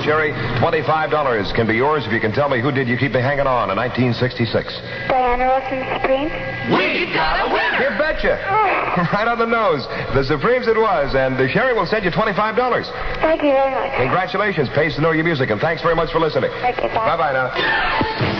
Sherry, $25 can be yours if you can tell me who did You Keep Me Hanging On in 1966. Diana Ross and the Supremes. We've got a winner! You betcha. Right on the nose. The Supremes it was, and Sherry will send you $25. Thank you very much. Congratulations. Pays to know your music, and thanks very much for listening. Thank you. Bye-bye now.